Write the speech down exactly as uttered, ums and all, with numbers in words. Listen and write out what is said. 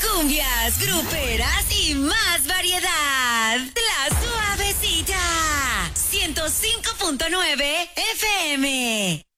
cumbias, gruperas y más variedad. La Suavecita. ciento cinco punto nueve F M.